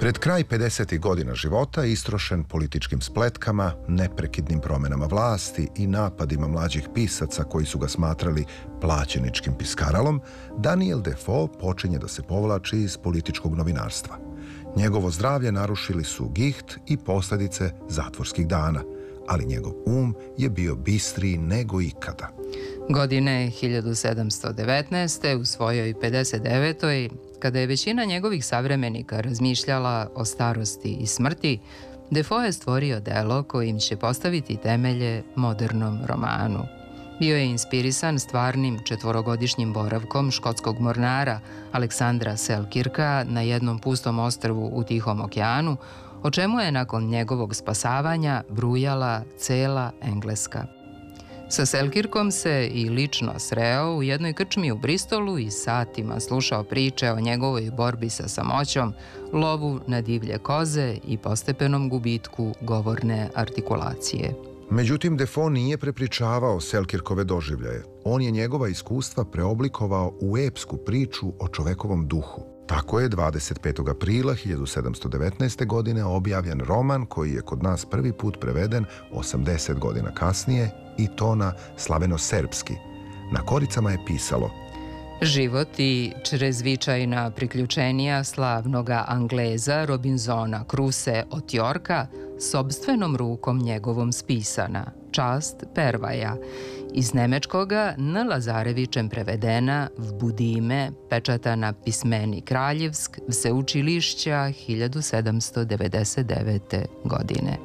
Pred kraj 50. godina života, istrošen političkim spletkama, neprekidnim promenama vlasti i napadima mlađih pisaca koji su ga smatrali plaćeničkim piskaralom, Daniel Defoe počinje da se povlači iz političkog novinarstva. Njegovo zdravlje narušili su giht i posljedice zatvorskih dana, ali njegov je bio bistriji nego ikada. Godine 1719. u svojoj 59. kada je većina njegovih savremenika razmišljala o starosti i smrti, Defoe je stvorio delo kojim će postaviti temelje modernom romanu. Bio je inspirisan stvarnim 4-godišnjim boravkom škotskog mornara Aleksandra Selkirka na jednom pustom ostrvu u Tihom okeanu, o čemu je nakon njegovog spasavanja brujala cela Engleska. Sa Selkirkom se i lično sreo u jednoj krčmi u Bristolu i satima slušao priče o njegovoj borbi sa samoćom, lovu na divlje koze i postepenom gubitku govorne artikulacije. Međutim, Defoe nije prepričavao Selkirkove doživljaje. On je njegova iskustva preoblikovao u epsku priču o čovekovom duhu. Tako je 25. aprila 1719. godine objavljen roman koji je kod nas prvi put preveden 80 godina kasnije, i to na slaveno-serbski. Na koricama je pisalo: Život i črezvičajna priključenja slavnoga Angleza Robinsona Crusoe od Yorka sobstvenom rukom njegovom spisana, čast Pervaja, iz nemečkoga na Lazarevičem prevedena v Budime, pečatana pismeni Kraljevsk, Vseučilišća 1799. godine.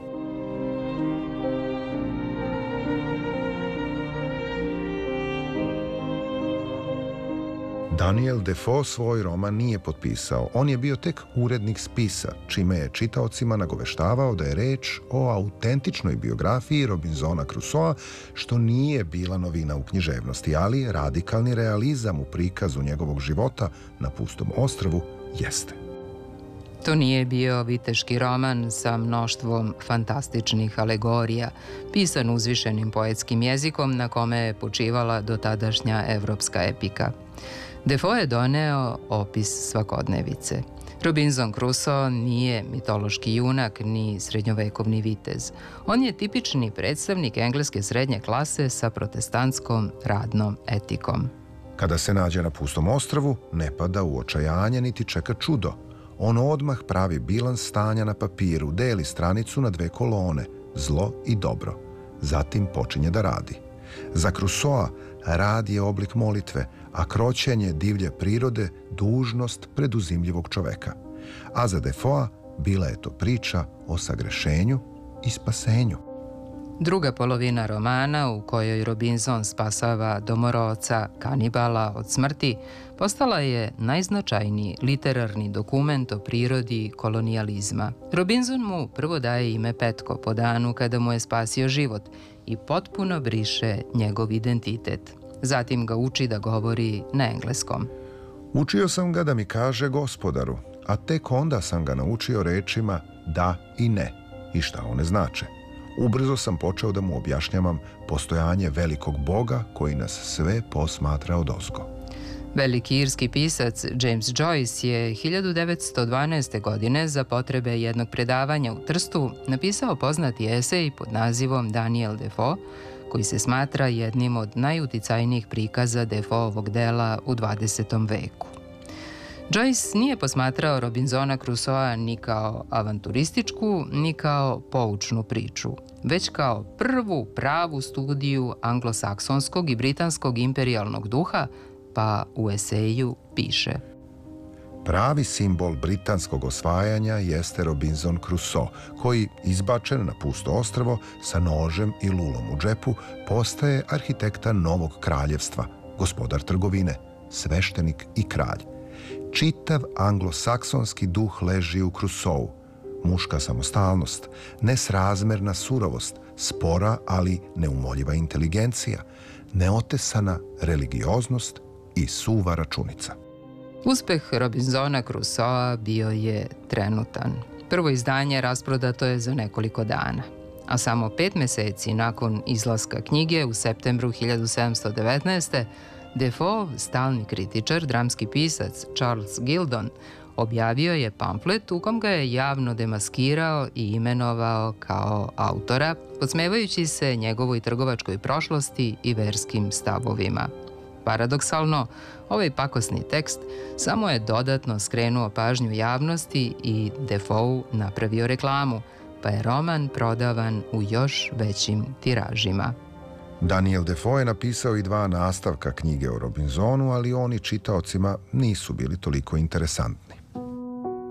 Daniel Defoe svoj roman nije potpisao. On je bio tek urednik spisa, čime je čitaocima nagoveštavao da je reč o autentičnoj biografiji Robinsona Crusoea, što nije bila novina u književnosti, ali radikalni realizam u prikazu njegovog života na pustom ostrvu jeste. To nije bio viteški roman sa mnoštvom fantastičnih alegorija, pisan uzvišenim poetskim jezikom na kome je počivala dotadašnja evropska epika. Defoe je doneo opis svakodnevice. Robinson Crusoe nije mitološki junak ni srednjovekovni vitez. On je tipični predstavnik engleske srednje klase sa protestantskom radnom etikom. Kada se nađe na pustom ostrvu, ne pada u očajanje niti čeka čudo. On odmah pravi bilans stanja na papiru, deli stranicu na 2 kolone, zlo i dobro. Zatim počinje da radi. Za Crusoea rad je oblik molitve, a kroćenje divlje prirode dužnost preduzimljivog čoveka. A za Defoea bila je to priča o sagrešenju i spasenju. Druga polovina romana, u kojoj Robinson spasava domoroca kanibala od smrti, postala je najznačajniji literarni dokument o prirodi kolonijalizma. Robinson mu prvo daje ime Petko po danu kada mu je spasio život i potpuno briše njegov identitet. Zatim ga uči da govori na engleskom. Učio sam ga da mi kaže gospodaru, a tek onda sam ga naučio rečima da i ne i šta one znače. Ubrzo sam počeo da mu objašnjavam postojanje velikog Boga koji nas sve posmatra odozgo. Veliki irski pisac James Joyce je 1912. godine za potrebe jednog predavanja u Trstu napisao poznati esej pod nazivom Daniel Defoe, koji se smatra jednim od najuticajnijih prikaza Defoeovog dela u 20. veku. Joyce nije posmatrao Robinsona Crusoea ni kao avanturističku, ni kao poučnu priču, već kao prvu pravu studiju anglosaksonskog i britanskog imperijalnog duha, pa u eseju piše: Pravi simbol britanskog osvajanja jeste Robinson Crusoe, koji, izbačen na pusto ostrvo sa nožem i lulom u džepu, postaje arhitekta novog kraljevstva, gospodar trgovine, sveštenik i kralj. Čitav anglosaksonski duh leži u Crusoeu. Muška samostalnost, nesrazmerna surovost, spora, ali neumoljiva inteligencija, neotesana religioznost i suva računica. Uspeh Robinsona Crusoea bio je trenutan. Prvo izdanje rasprodato je za nekoliko dana, a samo 5 meseci nakon izlaska knjige u septembru 1719. Defoe, stalni kritičar, dramski pisac Charles Gildon, objavio je pamflet u kom ga je javno demaskirao i imenovao kao autora, podsmevajući se njegovoj trgovačkoj prošlosti i verskim stavovima. Paradoksalno, ovaj pakosni tekst samo je dodatno skrenuo pažnju javnosti i Defoe napravio reklamu, pa je roman prodavan u još većim tiražima. Daniel Defoe je napisao i 2 nastavka knjige o Robinsonu, ali oni čitaocima nisu bili toliko interesantni.